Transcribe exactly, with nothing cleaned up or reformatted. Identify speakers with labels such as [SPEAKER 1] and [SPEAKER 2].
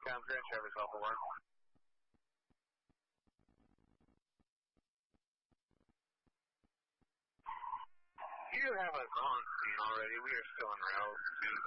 [SPEAKER 1] County Grand Chevy Alpha one. You haven't gone seen already. We are still en route to